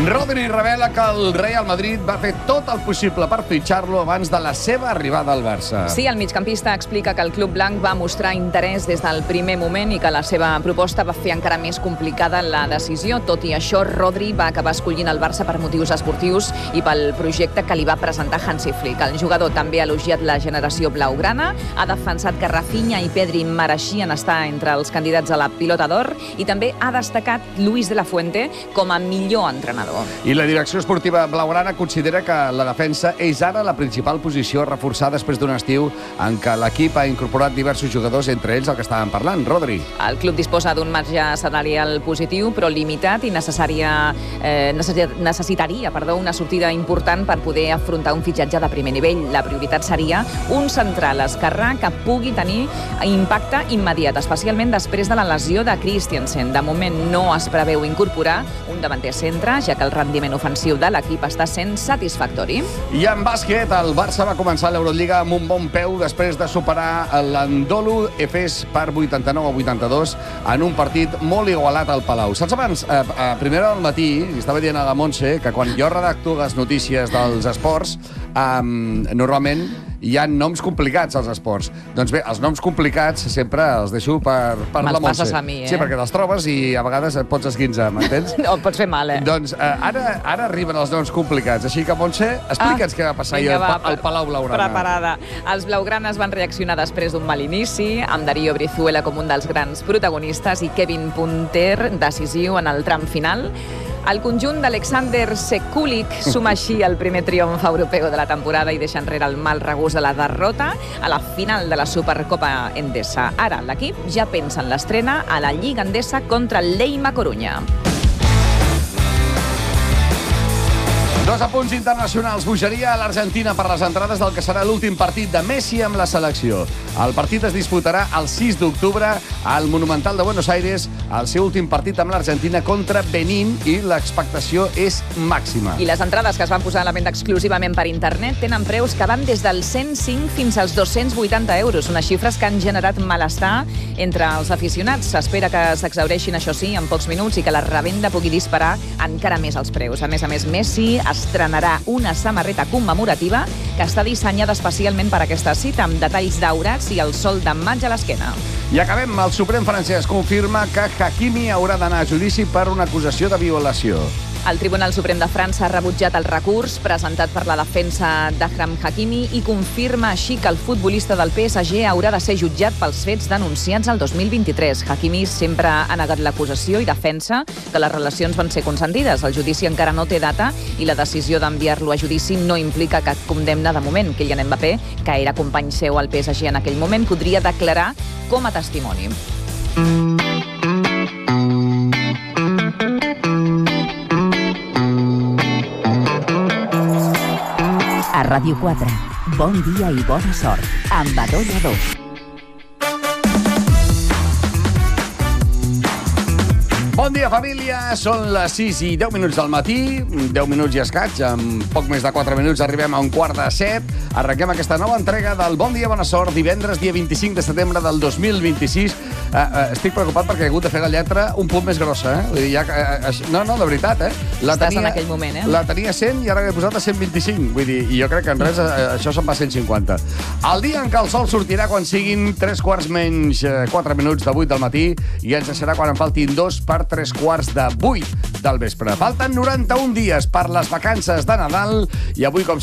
Rodri revela que el Real Madrid va fer tot el possible per fitxar-lo abans de la seva arribada al Barça. Sí, el migcampista explica que el club blanc va mostrar interès des del primer moment i que la seva proposta va fer encara més complicada la decisió. Tot i això, Rodri va acabar escollint el Barça per motius esportius i pel projecte que li va presentar Hansi Flick. El jugador també ha elogiat la generació blaugrana, ha defensat que Rafinha i Pedri mereixien estar entre els candidats a la Pilota d'Or i també ha destacat Luis de la Fuente com a millor entrenador. I la direcció esportiva blaugrana considera que la defensa és ara la principal posició a reforçar després d'un estiu en què l'equip ha incorporat diversos jugadors, entre ells el que estàvem parlant, Rodri. El club disposa d'un marge salarial positiu, però limitat, i necessitaria una sortida important per poder afrontar un fitxatge de primer nivell. La prioritat seria un central esquerrà que pugui tenir impacte immediat, especialment després de la lesió de Christensen. De moment no es preveu incorporar un davanter centre, ja que el rendiment ofensiu de l'equip està sent satisfactori. I en bàsquet, el Barça va començar l'Eurolliga amb un bon peu després de superar l'Anadolu Efes per 89-82 en un partit molt igualat al Palau. Saps abans, a primera del matí, estava dient a la Montse que quan jo redacto les notícies dels esports, normalment hi ha noms complicats als esports. Doncs bé, els noms complicats sempre els deixo per la Montse. Passes a mi, Sí, perquè te'ls trobes i a vegades et pots esguinçar, m'entens? No, pots fer mal, Doncs ara arriben els noms complicats. Així que, Montse, explica'ns què va passar ahir al Palau Blaugrana. Preparada. Els blaugranes van reaccionar després d'un mal inici, amb Darío Brizuela com un dels grans protagonistes i Kevin Punter decisiu en el tram final. El conjunt d'Alexander Sekulic suma així el primer triomf europeu de la temporada i deixa enrere el mal regust de la derrota a la final de la Supercopa Endesa. Ara l'equip ja pensa en l'estrena a la Lliga Endesa contra el Leima Corunya. Dos apunts internacionals. Bogeria a l'Argentina per les entrades del que serà l'últim partit de Messi amb la selecció. El partit es disputarà el 6 d'octubre al Monumental de Buenos Aires, el seu últim partit amb l'Argentina contra Benín, i l'expectació és màxima. I les entrades que es van posar a la venda exclusivament per internet tenen preus que van des dels 105 fins als 280 euros, unes xifres que han generat malestar entre els aficionats. S'espera que s'exhaureixin, això sí, en pocs minuts i que la revenda pugui disparar encara més els preus. A més, Messi estrenarà una samarreta commemorativa que està dissenyada especialment per aquesta cita, amb detalls daurats i el sol de maig a l'esquena. I acabem. El Suprem francès confirma que Hakimi haurà d'anar a judici per una acusació de violació. El Tribunal Suprem de França ha rebutjat el recurs presentat per la defensa d'Achraf Hakimi i confirma així que el futbolista del PSG haurà de ser jutjat pels fets denunciats el 2023. Hakimi sempre ha negat l'acusació i defensa que les relacions van ser consentides. El judici encara no té data i la decisió d'enviar-lo a judici no implica cap condemna de moment. Kylian Mbappé, que era company seu al PSG en aquell moment, podria declarar com a testimoni. A Ràdio 4, bon dia i bona sort, amb Adolla 2. Bon dia, família! Són les 6 i 10 minuts del matí, 10 minuts i escaig, en poc més de 4 minuts arribem a 6:15. Arrenquem aquesta nova entrega del Bon dia, bona sort, divendres, dia 25 de setembre del 2026. Estic preocupat perquè he hagut de fer la lletra un punt més grossa, No, de veritat, Estàs en aquell moment, La tenia 100 i ara l'he posat a 125. Vull dir, i jo crec que en res això se'n va a 150. El dia en què el sol sortirà quan siguin 3 menys 4 minuts de 8 del matí i ens deixarà quan en faltin 2 per 3:15 de 8 del vespre. Falten 91 dies per les vacances de Nadal i avui, com